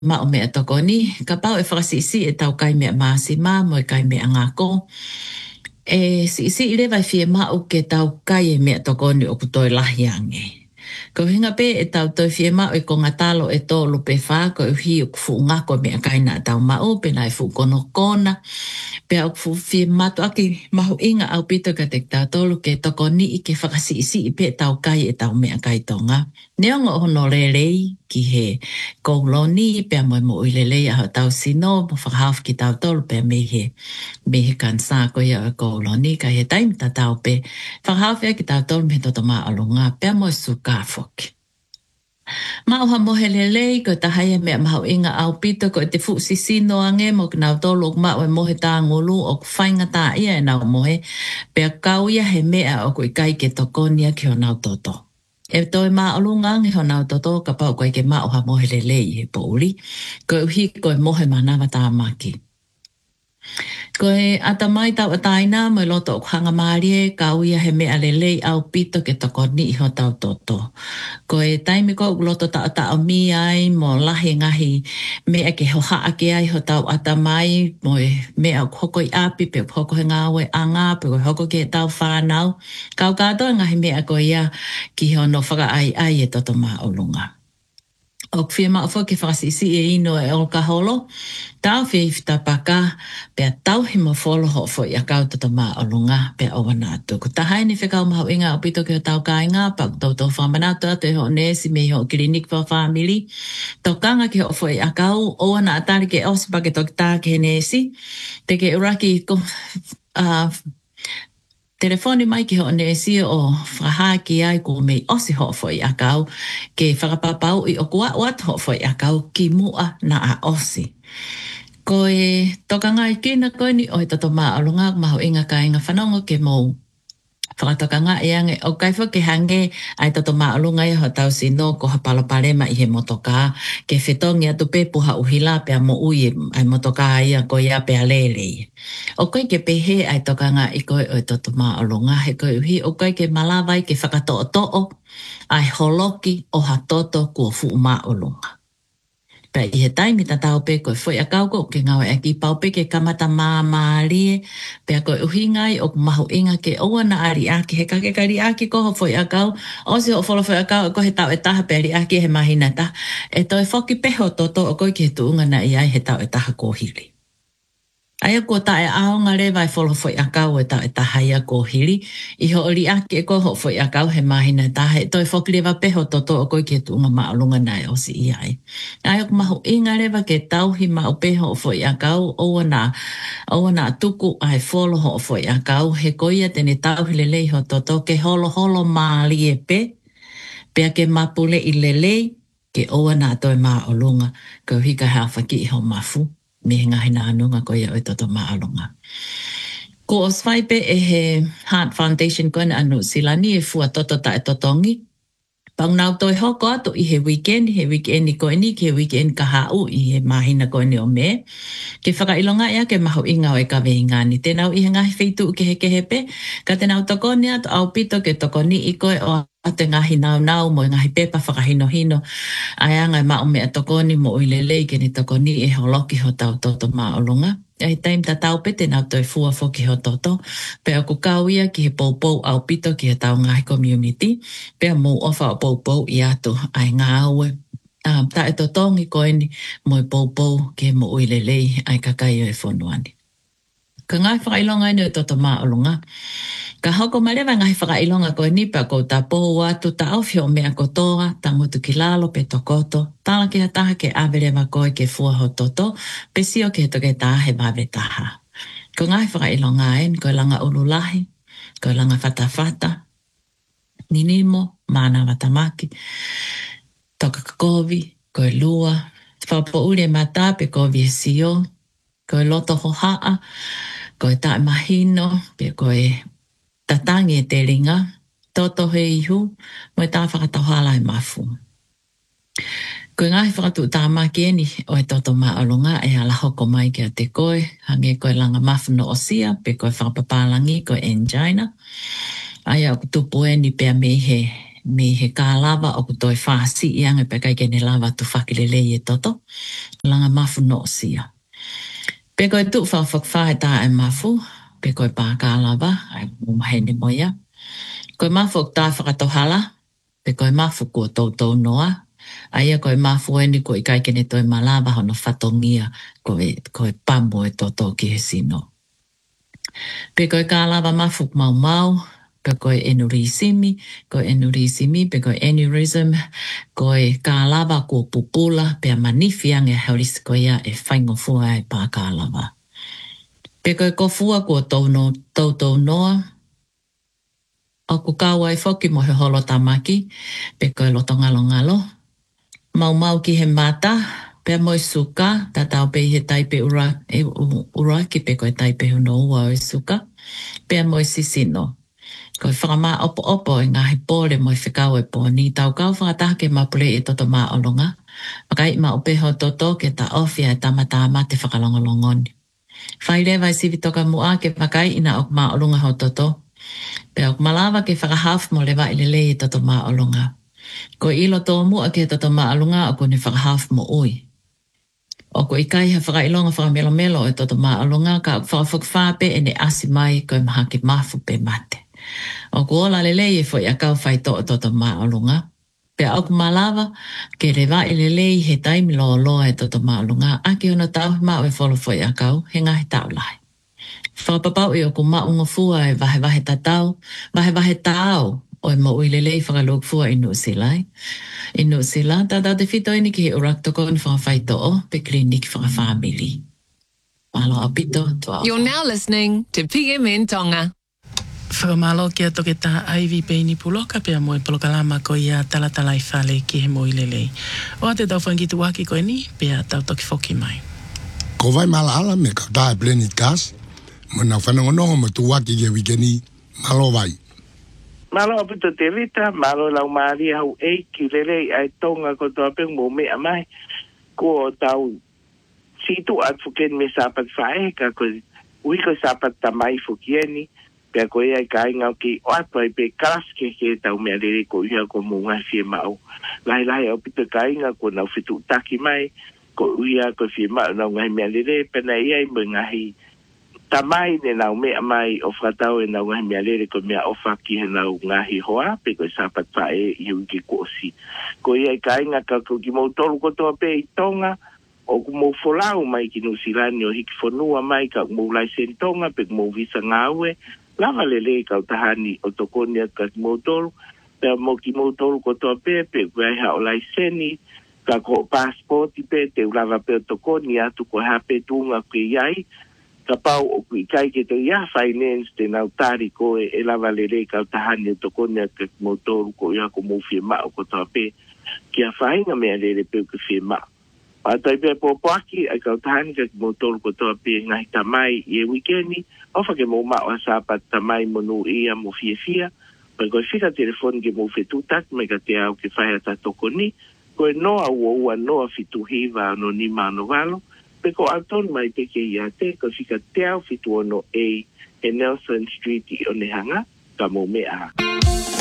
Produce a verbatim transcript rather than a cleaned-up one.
ma o mea toko ni, ka pau e whakasisi e tau kai mea maasi ma, mo e kai mea ngako. E si isi ile vai fie ma o ke tau kai e mea toko ni o kutoi lahi ange. Ko hinga pe e tau toi fie ma o e ko ngatalo e tō lupe wha, ko e hi o kufu ngako mea kai na tau ma o, pe na e fu kono kona, pe au kufu fie matu aki mahu inga au pito ka te tau tolu ke toko ni i ke whakasi isi i pe tau kai e tau mea kai tonga. Neongo hono lelei ki he kouloni pe a moe mo uilelei a tau sino mo whakahaf ki tau tolu pe me he me he kansa ko ia kouloni ka he taim ta tau pe whakahaf e ki tau tolu me toto maa alunga pe a moe suka foki. Mauha mohelelei ko tahaya mea mahau inga au pito ko te fu sisino ange mo kinau tolu o mau e mohe tā ngulu o whainga tā ia e nau mohe pe a kau ia he mea o ko i kai ke tokonia ki o nau toto. E toi maa olunga ngi ho nau toto ka pau koe ke mauha mohelelei he pouli ko uhi ko e mohe manawa tā maki. Ko e atamai tau ataina mo loto o hanga maarie ka uia he mea lelei au pito ke toko ni iho tau toto. Ko e taimi ko loto ta ata o mi ai mo lahi ngahi mea ke hoha ake ai ho tau atamai mo e mea hoko i api pe hoko he ngawe anga pe hoko ke tau whanau. Kau kato ngahi mea ko ia ki hono whaka ai ai e toto maa olunga. O kwhia maa fo ke whakasisi e ino e o ka holo, tau whia i whitapaka, pea tau hi mo wholo ho fo i a kau toto maa o lunga, pea o wanatu. Ko tahai ni whekau mahu inga o pito ki o tau kāinga, pa tau tau whamanatu atu e ho nesi me ho klinik for family. Tau kanga ki ho fo i a kau, o wana atari ke ospa ke toki tā ke nesi, te ke uraki ko... Uh, Telefoni mai ki ho nesi o whaha ki ai ko me osi ho fo i a kau ke whakapapau i o kua wat ho fo i a kau ki mua na a osi. Ko e toka ngai kina koe ni o e tato maa alunga maho inga ka inga whanongo ke mou. Whakatoka ngā e ange o kaifo ke hange ai tato maa alunga i ho tau sino ko hapala palema i he motoka ke whetongi atu pe puha uhila pe a mo ui ai motoka ia ko ia pe a lelei. O koe ke pehe ai toka ngā i koe o e tato maa alunga he koe uhi o koe ke malawai ke whakato o to'o ai holoki o ha toto kua fu maa alunga. Pea i he taimi ta tau pe koe foi a kauko ke ngawe a ki pau pe ke kamata maa maa lie. Pea koe uhi ngai o mahu inga ke oa na ari aki he kake ka ri aki koho foi a kau. O si ho folo foi a kau e koe he tau e taha pe ri aki he mahina ta. E toi foki peho toto o koe ke he tuunga na i ai he tau e taha kohili. Aia ko ta e aonga le vai folo foi a kau e tau e taha ia kohili. I ho ori aki e koho foi a kau he mahina ta. He toi foki lewa peho toto o koe ke he tuunga maalunga na e osi i ai. Aia ko mahu inga lewa ke tauhi mau peho foi a kau oa na, oa na tuku ai folo ho foi a kau. He koia tene tauhi lelei ho toto ke holo holo maa lie pe. Pea ke mapule i lelei ke oa na toi maa olunga. Ko hika hafa ki i ho mafu. Me ngahi na anunga ko ia o toto maalunga. Ko o swaipe e he Heart Foundation ko na anu silani e fua toto ta e totongi. Pang nau toi hoko atu i he weekend, he weekend ni koe ni, ke weekend ka hau i he mahina koe ni o me. Ke whakailonga ia ke mahu inga o e ka vehinga ni. Te nau i he ngahi feitu ke he kehepe. Ka te nau toko ni atu au pito ke toko ni i koe o a te ngahi nau nau mo ngahi pepa whakahino hino. Ai anga ma o mea toko ni mo uilelei ke ni toko ni e holoki ho tau toto maa olunga. Ai taim ta tau pete nau toi fua fo ki ho toto. Pea ku kau ia ki he poupou au pito ki he tau ngahi community. Pea mou ofa o poupou i atu ai ngā aue. Um, ta e totongi koe ni mo i poupou ke mo uilelei ai kakai o e whonuani. Ka ngai whakailonga inu e toto maa olunga. Ka hoko malewa ngai whakailonga koe ni pa kou ta pohu atu ta awhio mea kotoa, ta ngutu ki lalo pe tokoto, tala ki hataha ke awelewa koe ke fua ho toto, pe sio ke toke taha he wawe taha. Ko ngai whakailonga en, koe langa ululahi, koe langa whatawhata, ninimo, mana watamaki, toka kakovi, koe lua, whapo ure mata pe koe vie sio, koe loto ho haa, koe tae mahino, pe koe tatangi e te ringa, toto he ihu, mo e tā whakatauhala e mafu. Koe ngahi whakatu tā maki eni o e toto maalunga e ala hoko mai ki a te koe, hange koe langa mafu no osia, pe koe whakapapalangi koe angina. Aia o tupu eni pea me he mi he ka lava o kutoi whaasi ianga pe kai kene lava tu whakilele e toto. Langa mafu no sia. Pe koe tu whawhakawhae tā e mafu, pe koe pā ka lava, ai mumahene moia. Koe mafu o tā whakatohala, pe koe mafu kua tautou noa. Aia koe mafu eni koe kai kene toi malava hono whatongia koe, koe pamu e toto ki he sino. Pe koe ka lava mafu mau mau, pe koe enurisimi, koe enurisimi, pe koe aneurysm, koe ka lava kua pupula, pe a manifiang e hauris koe ia e whaingofua e pā ka lava. Pe koe kofua kua tauno, tautou noa, o ku kaua e whoki mo he holo tamaki, pe koe loto ngalo ngalo. Mau mau ki he mata, pe moi suka, ta tau pe he taipe ura, e ura ki pe koe taipe huno ua o suka, pe moi sisino. Koe whakama opo opo e ngahi pōre moi whikau e pō, ni tau kau whakatake mapule e toto maa olonga, wakai ma opeho toto ke ta ofia e tamatama te whakalongolongoni. Whaire vai sivi toka mua ke wakai ina ok maa olonga ho toto, pe ok malawa ke whakahaf mo lewa ilele e toto maa olonga. Ko ilo tō mua ke toto maalunga o ko ne whakahaf mo ui. O ko ikai ha whakailonga whakamelo melo e toto maalunga ka whakawhakawhape e ne asi mai koe maha ke mafu pe mate. O ko ola lele e fo i a kau whai to o toto maalunga. Pe au malawa ke rewa i lele he taimi loa loa e toto maalunga a ke ona tau mao e wholo fo i a kau he ngahi tau lai. Whakapapau e o ko maunga fua e wahe wahe tatau, wahe wahe tau. O e mo uilelei whakalok fua i New Zealand. I New Zealand, tata te whito ini ki he urak toko ni whakawhaito o pe klinik whakawhamili. Malo apito, tua. You're now listening to P M N Tonga. Whakamalo kia toke tā Ivy Peini Puloka pia moe polokalama ko ia talatalai whale ki he mo uilelei. O a te tau whangitu waki koe ni, pia tau toki whoki mai. Ko vai mala ala me ka tā e Planet Gas, mo na whanongonongo mo tu waki ke wikeni, malo vai. Malo apito te rita, malo lau maari hau e ki rere ai tonga ko toa peng mo mea mai. Ko tau situ at fuken me sapat whae ka ko wiko sapat tamai fukieni. Pea ko e ai kai ngau ki o atu ai pe karas ke ke tau mea rere ko ia ko mo ngai fie mau. Lai lai apito kai ngau ko nau fitu taki mai. Ko ia ko fie mau nau ngai mea rere pena ia i mo ngai tamai ne nau mea mai o whakatau e nau ngahi mea lere ko mea ofa ki he nau ngahi hoa pe ko sapat whae i ui ki kōsi. Ko ia i ka inga ka ko ki mou tolu kotoa pe i tonga o ku mou wholau mai ki Nusirani o hiki whanua mai ka mou laisen tonga pe ku mou visa ngāue lava lele ka utahani o tokonia ka ki mou tolu pe mo ki mou tolu kotoa pe pe ku aiha o laiseni ka ko passporti pe te ulava pe o tokonia tu ko hape tunga ki iai ka pau o kui kai ke te ia finance te nau tari ko e, e lava lere ka tahani o tokonia ke motoru ko ia ko mou mao ko toa pe ki a whainga mea lere pe ke whie mao. Pa tai pe popoaki ai ka tahani ke motoru ko toa pe ngahi tamai i e wikeni ofa ke mou mao a sapat tamai monu ia mo fie fia pa koe whika telefoni ke mou whetutak me ka te au ke whai ata tokoni koe noa ua ua noa fitu hiva no ni mano valo. Peko aton mai peke ia te, ko fika teau fitu ono e e Nelson Street i Onehanga, ka mo mea.